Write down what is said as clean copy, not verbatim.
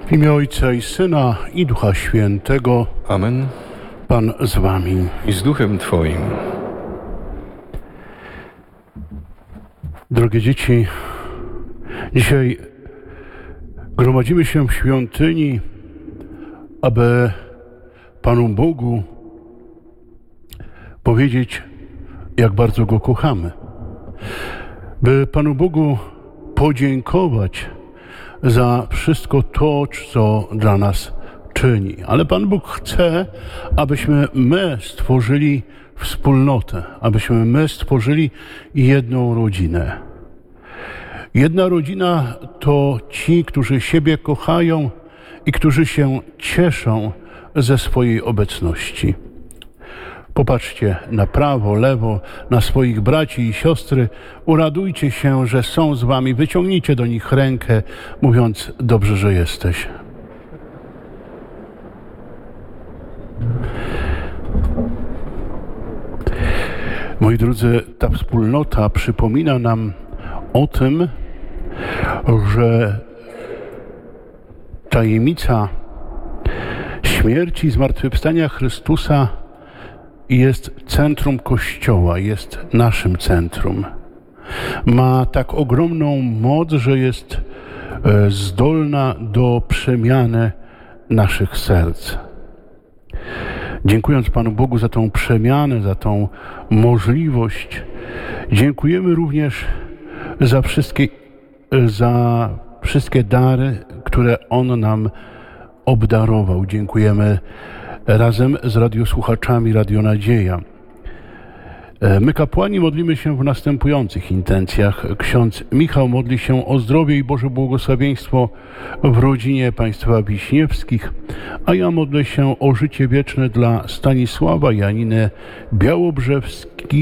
W imię Ojca i Syna i Ducha Świętego. Amen. Pan z wami. I z duchem Twoim. Drogie dzieci, dzisiaj gromadzimy się w świątyni, aby Panu Bogu powiedzieć, jak bardzo Go kochamy. By Panu Bogu podziękować za wszystko to, co dla nas czyni. Ale Pan Bóg chce, abyśmy my stworzyli wspólnotę, abyśmy my stworzyli jedną rodzinę. Jedna rodzina to ci, którzy siebie kochają i którzy się cieszą ze swojej obecności. Popatrzcie na prawo, lewo, na swoich braci i siostry. Uradujcie się, że są z wami. Wyciągnijcie do nich rękę, mówiąc: dobrze, że jesteś. Moi drodzy, ta wspólnota przypomina nam o tym, że tajemnica śmierci i zmartwychwstania Chrystusa jest centrum Kościoła, jest naszym centrum. Ma tak ogromną moc, że jest zdolna do przemiany naszych serc. Dziękując Panu Bogu za tą przemianę, za tą możliwość, dziękujemy również za wszystkie dary, które On nam obdarował. Dziękujemy razem z radiosłuchaczami Radio Nadzieja. My, kapłani, modlimy się w następujących intencjach. Ksiądz Michał modli się o zdrowie i Boże błogosławieństwo w rodzinie państwa Wiśniewskich, a ja modlę się o życie wieczne dla Stanisława i Janiny Białobrzewskich